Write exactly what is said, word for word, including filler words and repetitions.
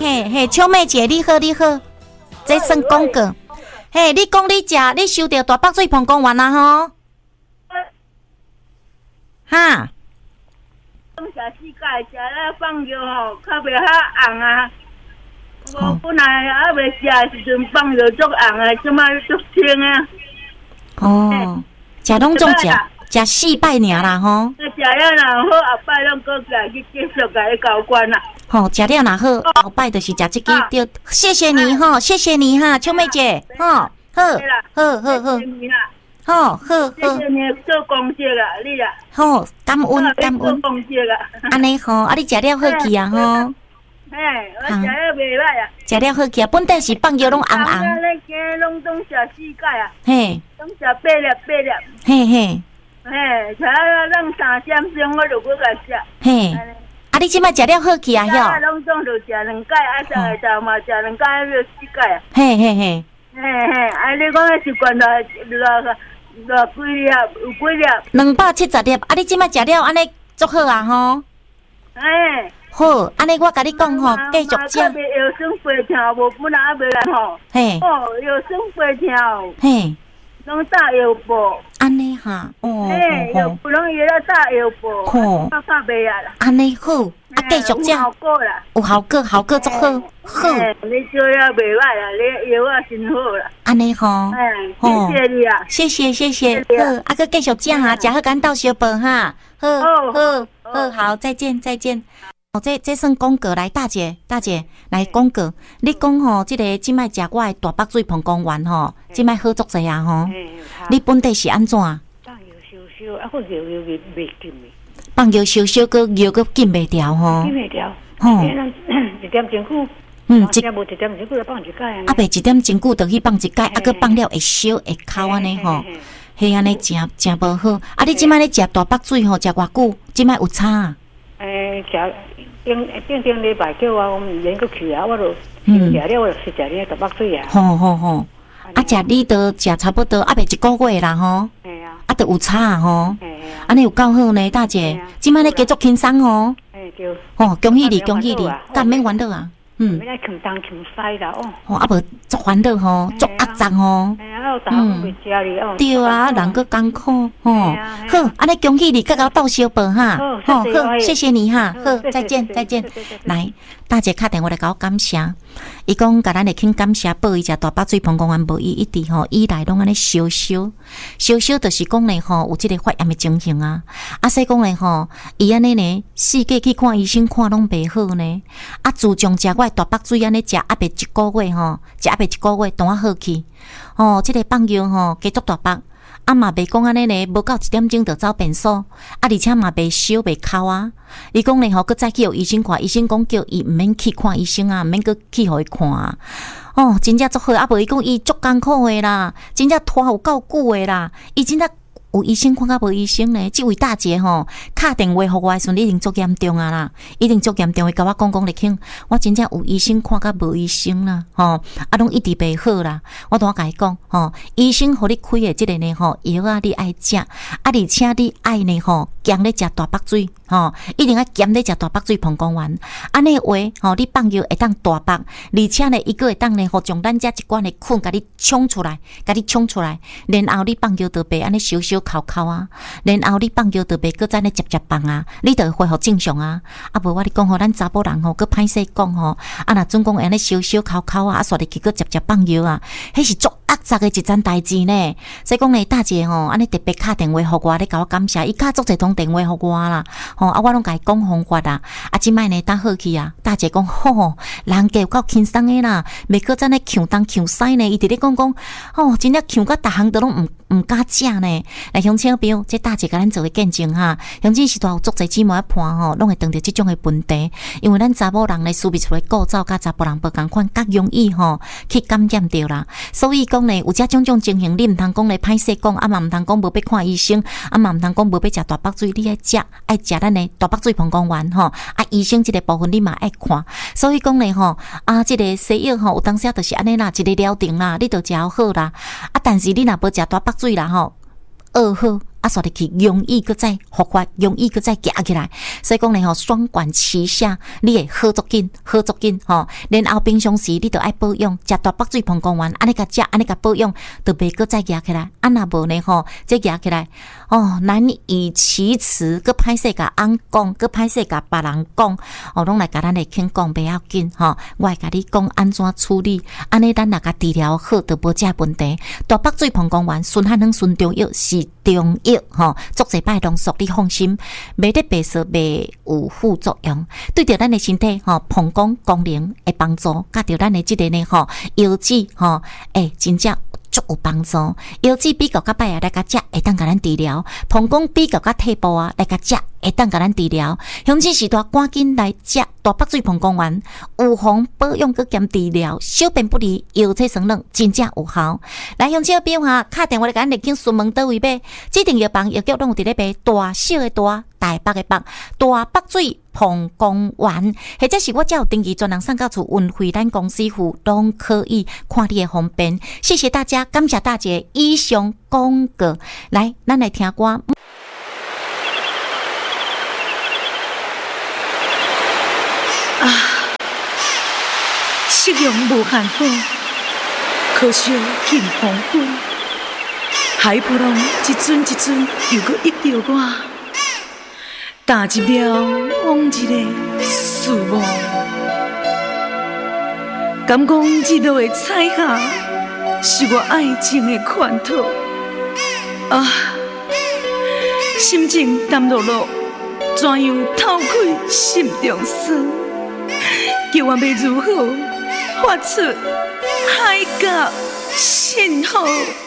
嘿嘿，秋妹姐你好你好，这算广告。嘿，你讲你食你收到大北水澎公园啊吼？哈？ 讲食世界食了放药吼，较袂遐红啊。我本来还袂食时阵放药足红啊，即摆足清啊。 哦，食拢总食，食四摆尔啦吼。 食了然后后摆拢搁来去继续甲你交关啦。 吼，食了若好，后摆就是食即支对。谢谢你吼，谢谢你哈，秋妹姐，吼，好，好，好，好。好好好， 谢谢你做公职啊，你啊。 好，感恩感恩。 做公职啊。 安尼吼，啊你食了好去啊吼。 嘿，我食了袂歹啊。 食了好去啊，本地是放药拢红红。 啊，咱今拢总食世界啊。 嘿。 总食八粒八粒。 嘿嘿。 嘿，食了咱三点钟我就搁来食。 嘿。啊，你即摆食了好去啊， 遐。拢总就食两盖，啊食下昼嘛食两盖，就世界啊。 嘿嘿嘿。 嘿嘿，啊你讲诶习惯了了。落几粒有几粒？ 两百七十粒，啊！你即摆食了安尼足好啊吼！ 哎， 好，安尼我甲你讲吼，继续食。 腰酸背痛，无本来还袂来吼。 嘿。 哦，腰酸背痛。 嘿。 拢打腰部。安尼哈，哦。 嘿，又不容易了打腰部。 吼。 怕怕袂啊啦。 安尼好，啊继续食。 有效果啦。 有效果，效果足好。好。 你做了袂歹啦，你药啊真好啦。 安尼吼。 哎，谢谢你啊。 谢谢谢谢。好，啊搁继续食哈，食好赶到小饭哈。好，好，好，好，再见再见。哦，这这算广告来，大姐大姐来广告。你讲吼，即个即摆食我的大北水澎公园吼，即摆好足济啊吼。你本地是安怎？ 放药烧烧，啊，我药药袂袂紧的。 放药烧烧，个药个紧袂掉吼。 紧袂掉。 吼。 一点钟久。 嗯， 一点无一点钟久就放一盖啊。 啊，袂一点钟久就去放一盖，啊，个放了会烧会哭安尼吼。嘿，安尼真真无好。啊，你即摆咧食大北水吼，食偌久？即摆有差啊？ 诶，食顶顶顶礼拜叫我，我们连个去啊，我就食了，我就食了大北水啊。 吼吼吼！啊，食你都食差不多，啊，袂一个月啦吼。 系啊。 啊，都有差啊吼。系啊。安尼有够好呢，大姐。即摆咧加足轻松吼。 诶，对。 吼，恭喜你，恭喜你，干免烦恼啊。嗯。 免来扛东扛西啦哦。 吼，啊无足烦恼吼，足压榨吼。 哎呀，大家袂食哩哦。 对啊，人个艰苦吼。好，安尼恭喜你，甲我斗小报哈。好，好，谢谢你哈。好，再见，再见。来，大姐打电话来甲我感谢，伊讲甲咱的请感谢报伊只大北水澎公园无伊一直吼以来拢安尼烧烧烧烧，就是讲咧吼有即个发炎的情形啊。啊，说讲咧吼，伊安尼呢，四界去看医生看拢袂好呢。啊，自从食我大北水安尼食啊袂一个月吼，食啊袂一个月，当啊好去。哦，即、这个放药吼，加足大北，啊嘛袂讲安尼呢，无到一点钟就走便所，啊而且嘛袂烧袂哭啊。伊讲咧吼，佮再去互医生看，医生讲叫伊毋免去看医生啊，毋免佮去互伊看啊。哦，真正足好，啊无伊讲伊足艰苦诶啦，真正拖有够久诶啦，伊真正。有医生看甲无医生呢？即位大姐吼，敲电话互我诶时阵，一定足严重啊啦，一定足严重。伊甲我讲讲咧，听我真正有医生看甲无医生啦，吼，啊，拢一直袂好啦。我同我甲伊讲，吼，医生互你开诶即个呢，吼，药啊，你爱食，啊，而且你爱呢，吼，兼咧食大北水，吼，一定要兼咧食大北水澎公园。安尼话，吼，你放药会当大北，而且呢，伊个会当呢，吼，将咱遮一罐诶菌，甲你冲出来，甲你冲出来，然后你放药就袂安尼烧烧。哭哭啊，然后你放药就袂搁再咧接接放啊，你就恢复正常啊。啊，无我你讲吼，咱查某人吼，搁歹势讲吼，啊，若准讲安尼烧烧哭哭啊，啊，煞入去搁接接放药啊，迄是足压榨的一件代志呢。所以讲呢，大姐吼，安尼特别敲电话互我，咧甲我感谢，伊敲足侪通电话互我啦，吼啊，我拢甲伊讲方法啊，啊，即摆呢当好去啊，大姐讲吼，人家有够轻松的啦，袂搁再咧强东强西呢，伊直咧讲讲，吼，真正强甲逐项都拢毋毋敢食呢。来乡亲朋友，这大姐甲咱做个见证哈，乡亲时代有足侪姊妹伴吼，拢会碰到即种的问题，因为咱查某人咧输不出来构造，甲查甫人无共款，较容易吼去感染着啦。所以讲呢，有遮种种情形，你毋通讲咧歹势讲，啊嘛毋通讲无要看医生，啊嘛毋通讲无要食大北水，你爱食爱食咱的大北水澎公园吼，啊医生即个部分你嘛爱看。所以讲咧吼，啊即、這个西药吼，有当时就是安尼啦，一个疗程啦，你就食好啦。啊，但是你若无食大北水啦吼。二好啊，所以去容易个再复发，容易个再夹起来。所以讲呢吼，双管齐下，你会好足紧，好足紧吼。然后平常时你都爱保养，食大北水膀胱丸，安尼甲食，安尼甲保养，都袂个再夹起来。啊，若无呢吼，再夹起来，哦，难以启齿，个歹势甲翁讲，个歹势甲别人讲，哦，拢来甲咱的轻讲，袂要紧吼。我会甲你讲安怎处理，安尼咱若甲治疗好，就无这问题。大北水膀胱丸、顺汉能顺中药是中药吼，足侪摆浓缩，你放心，袂得白说袂有副作用，对着咱的身体吼，膀胱功能会帮助，甲着咱的即个呢吼，腰子吼，诶，真正足有帮助。腰子比较较摆啊来甲食，会当甲咱治疗；膀胱比较较退步啊来甲食，会当甲咱治疗。乡亲时代赶紧来食大北水膀胱丸，预防保养佮兼治疗，小便不利、腰椎酸软，真正有效。来，乡亲朋友哈，打电话来甲咱来请询问倒位买，指定药房药局拢有伫咧卖，大小的大，大北的北，大北水膀胱丸，或者是我只有登记专人送到厝，运费咱公司付，拢可以看你的方便。谢谢大家，感谢大家以上广告。来，咱来听歌。 啊，夕阳无限好，可惜近黄昏。海波浪一阵一阵又搁溢着我，踏入了往日的事物。敢讲日落的彩霞是我爱情的源头啊，心情淡落落，怎样透开心中酸？叫我要如何发出海角信号？